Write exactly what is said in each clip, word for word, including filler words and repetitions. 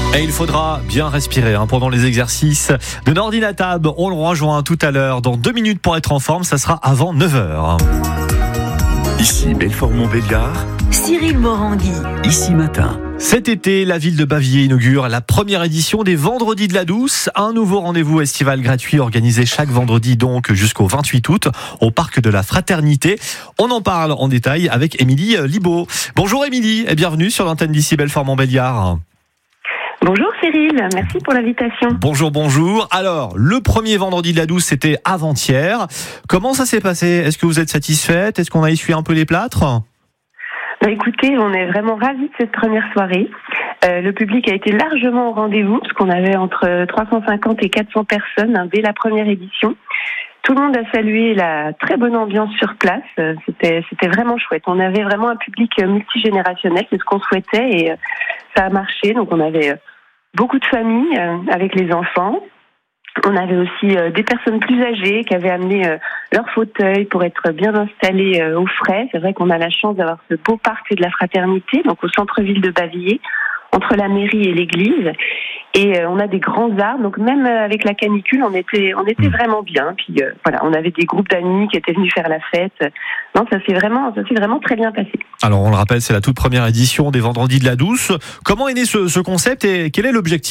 Et il faudra bien respirer hein, pendant les exercices de Nordine Tab. On le rejoint tout à l'heure dans deux minutes pour être en forme. Ça sera avant neuf heures. Ici Belfort-Montbéliard. Cyril Morangui. Ici Matin. Cet été, la ville de Bavilliers inaugure la première édition des Vendredis de la Douce, un nouveau rendez-vous estival gratuit organisé chaque vendredi donc jusqu'au vingt-huit août au parc de la Fraternité. On en parle en détail avec Émilie Libaud. Bonjour Émilie et bienvenue sur l'antenne d'ici Belfort-Montbéliard. Bonjour Cyril, merci pour l'invitation. Bonjour, bonjour. Alors, le premier Vendredi de la Douce, c'était avant-hier. Comment ça s'est passé ? Est-ce que vous êtes satisfaite ? Est-ce qu'on a essuyé un peu les plâtres ? Bah écoutez, on est vraiment ravis de cette première soirée. Euh, le public a été largement au rendez-vous, parce qu'on avait entre trois cent cinquante et quatre cents personnes hein, dès la première édition. Tout le monde a salué la très bonne ambiance sur place. Euh, c'était, c'était vraiment chouette. On avait vraiment un public multigénérationnel, c'est ce qu'on souhaitait, et euh, ça a marché. Donc on avait euh, beaucoup de familles euh, avec les enfants. On avait aussi euh, des personnes plus âgées qui avaient amené euh, leur fauteuil pour être bien installées euh, au frais. C'est vrai qu'on a la chance d'avoir ce beau parc de la Fraternité, donc au centre-ville de Bavilliers, entre la mairie et l'église. Et euh, on a des grands arbres, donc même euh, avec la canicule, on était, on était vraiment bien. Puis euh, voilà, on avait des groupes d'amis qui étaient venus faire la fête. Non, ça s'est vraiment, ça s'est vraiment très bien passé. Alors on le rappelle, c'est la toute première édition des Vendredis de la Douce. Comment est né ce, ce concept et quel est l'objectif ?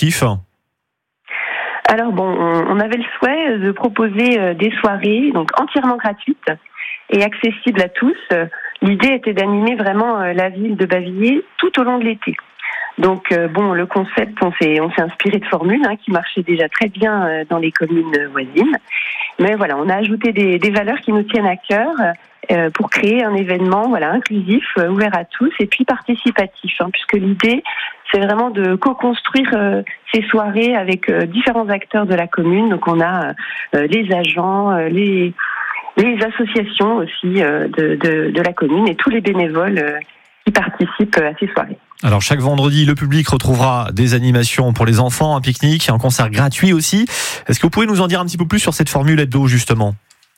Alors bon, on avait le souhait de proposer des soirées donc entièrement gratuites et accessibles à tous. L'idée était d'animer vraiment la ville de Bavilliers tout au long de l'été. Donc bon, le concept, on s'est, on s'est inspiré de formules hein, qui marchaient déjà très bien dans les communes voisines. Mais voilà, on a ajouté des, des valeurs qui nous tiennent à cœur euh, pour créer un événement voilà inclusif, euh, ouvert à tous et puis participatif, hein, puisque l'idée c'est vraiment de co-construire euh, ces soirées avec euh, différents acteurs de la commune. Donc on a euh, les agents, euh, les les associations aussi euh, de, de de la commune et tous les bénévoles euh, qui participent à ces soirées. Alors chaque vendredi, le public retrouvera des animations pour les enfants, un pique-nique, un concert gratuit aussi. Est-ce que vous pouvez nous en dire un petit peu plus sur cette formule hebdo justement ?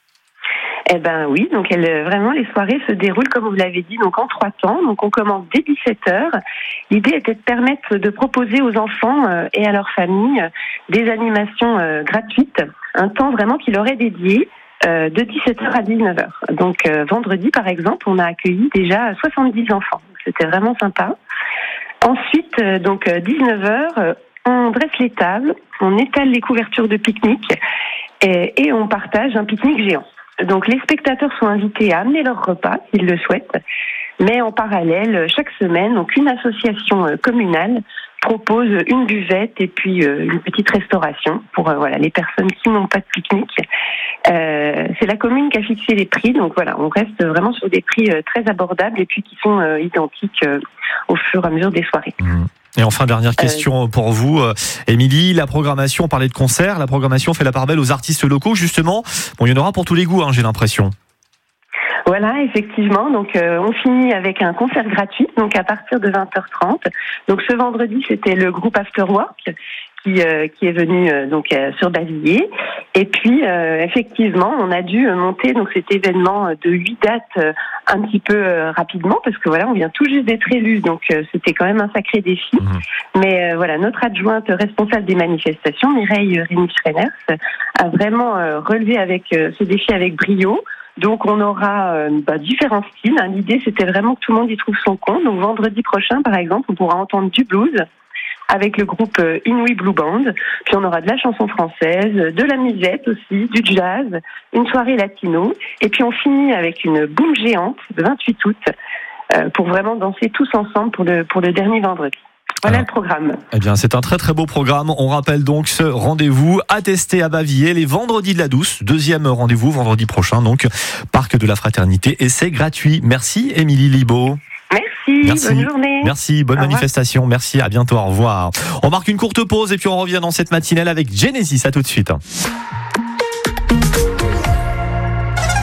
Eh ben oui, donc elle, vraiment les soirées se déroulent comme vous l'avez dit, donc en trois temps. Donc on commence dès dix-sept heures. L'idée était de permettre de proposer aux enfants euh, et à leurs familles euh, des animations euh, gratuites, un temps vraiment qui leur est dédié. Euh, de dix-sept heures à dix-neuf heures. Donc euh, vendredi par exemple, on a accueilli déjà soixante-dix enfants. Donc, c'était vraiment sympa. Ensuite, euh, donc euh, dix-neuf heures, euh, on dresse les tables, on étale les couvertures de pique-nique et, et on partage un pique-nique géant. Donc les spectateurs sont invités à amener leur repas s'ils le souhaitent, mais en parallèle, chaque semaine, donc une association euh, communale propose une buvette et puis euh, une petite restauration pour euh, voilà les personnes qui n'ont pas de pique-nique. Euh, c'est la commune qui a fixé les prix, donc voilà, on reste vraiment sur des prix euh, très abordables et puis qui sont euh, identiques euh, au fur et à mesure des soirées. Mmh. Et enfin, dernière question euh... pour vous, euh, Émilie, la programmation, on parlait de concert, la programmation fait la part belle aux artistes locaux justement. Bon, il y en aura pour tous les goûts, hein, j'ai l'impression. Voilà, effectivement. Donc, euh, on finit avec un concert gratuit, donc à partir de vingt heures trente. Donc, ce vendredi, c'était le groupe Afterwork qui euh, qui est venu euh, donc euh, sur Bavilliers. Et puis, euh, effectivement, on a dû monter donc cet événement de huit dates euh, un petit peu euh, rapidement parce que voilà, on vient tout juste d'être élus, donc euh, c'était quand même un sacré défi. Mmh. Mais euh, voilà, notre adjointe responsable des manifestations, Mireille Rémy-Schreiners, a vraiment euh, relevé avec euh, ce défi avec brio. Donc on aura euh, bah, différents styles. L'idée c'était vraiment que tout le monde y trouve son compte. Donc vendredi prochain par exemple, on pourra entendre du blues avec le groupe euh, Inouï Blue Band. Puis on aura de la chanson française, de la musette aussi, du jazz, une soirée latino. Et puis on finit avec une boum géante le vingt-huit août euh, pour vraiment danser tous ensemble pour le, pour le dernier vendredi. Voilà Alors, le programme. Eh bien, c'est un très très beau programme. On rappelle donc ce rendez-vous à tester à Bavilliers les Vendredis de la Douce. Deuxième rendez-vous vendredi prochain, donc parc de la Fraternité et c'est gratuit. Merci Émilie Libaud. Merci, Merci, bonne journée. Merci, bonne manifestation. Merci, à bientôt, au revoir. On marque une courte pause et puis on revient dans cette matinale avec Genesis. À tout de suite.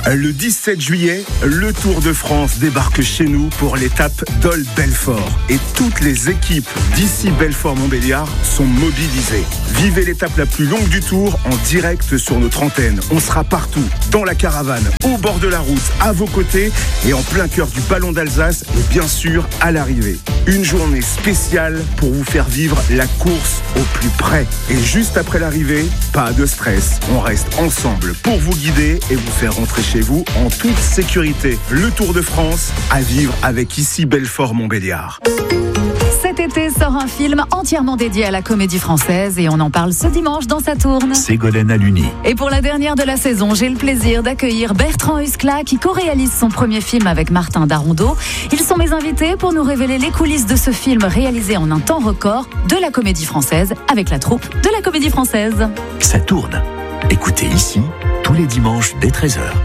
Le dix-sept juillet, le Tour de France débarque chez nous pour l'étape Dole-Belfort. Et toutes les équipes d'ici Belfort-Montbéliard sont mobilisées. Vivez l'étape la plus longue du Tour en direct sur notre antenne. On sera partout, dans la caravane, au bord de la route, à vos côtés et en plein cœur du Ballon d'Alsace et bien sûr à l'arrivée. Une journée spéciale pour vous faire vivre la course au plus près. Et juste après l'arrivée, pas de stress. On reste ensemble pour vous guider et vous faire rentrer chez vous en toute sécurité. Le Tour de France à vivre avec ici Belfort-Montbéliard. Cet été sort un film entièrement dédié à la comédie française et on en parle ce dimanche dans Sa Tourne. Ségolène Aluni. Et pour la dernière de la saison, j'ai le plaisir d'accueillir Bertrand Huskla qui co-réalise son premier film avec Martin Darondeau. Ils sont mes invités pour nous révéler les coulisses de ce film réalisé en un temps record de la comédie française avec la troupe de la comédie française. Ça tourne. Écoutez ici tous les dimanches dès treize heures.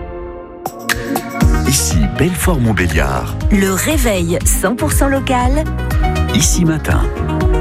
Ici Belfort-Montbéliard. Le réveil cent pour cent local. Ici matin.